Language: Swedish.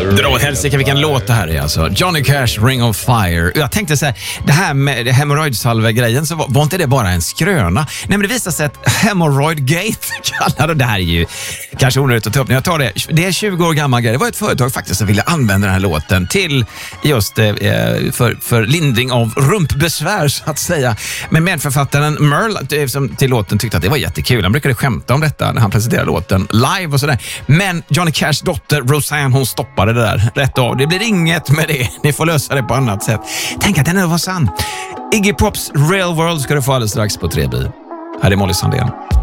Dra åt helsike vilken låt det här är alltså. Johnny Cash, Ring of Fire. Jag tänkte så här, det här med hemorrojdsalve-grejen, så var inte det bara en skröna? Nej, men det visar sig att Hemorrhoidgate kallade det här ju kanske onödigt att ta upp. När jag tar det, det är 20 år gammal grej. Det var ett företag faktiskt som ville använda den här låten till just för lindring av rumpbesvär så att säga. Men medförfattaren Merle som till låten tyckte att det var jättekul. Han brukade skämta om detta när han presenterade låten live och sådär. Men Johnny Cashs dotter Roseanne, hon stoppade det där rätt av. Det blir inget med det. Ni får lösa det på annat sätt. Tänk att den nu var sann. Iggy Pops Real World ska du få alldeles strax på 3B. Här är Molly Sandén.